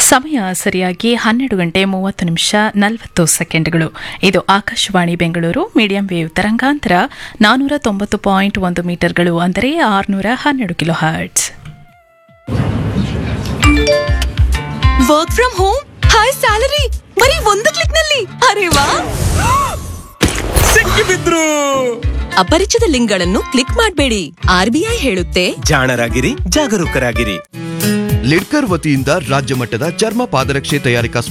ಸಮಯ ಸರಿಯಾಗಿ 12:30 ಇದು ಆಕಾಶವಾಣಿ ಬೆಂಗಳೂರು ಮೀಡಿಯಂ ವೇವ್ ತರಂಗಾಂತರ 490.1 ಮೀಟರ್ಗಳು ಅಂದರೆ 612 kilo hertz. Work from home, high salary, ಬರೀ ಒಂದು ಕ್ಲಿಕ್ ನಲ್ಲಿ. ಅರೆ ವಾ, ಸಿಕ್ಕಿಬಿದ್ರು. ಅಪರಿಚಿತ ಲಿಂಕ್ಗಳನ್ನು ಕ್ಲಿಕ್ ಮಾಡಬೇಡಿ. RBI ಹೇಳುತ್ತೆ, ಜಾಣರಾಗಿರಿ, ಜಾಗರೂಕರಾಗಿರಿ. ಲಿಡ್ಕರ್ ವತಿಯಿಂದ ರಾಜ್ಯ ಮಟ್ಟದ ಚರ್ಮ ಪಾದರಕ್ಷೆ ತಯಾರಿಕಾ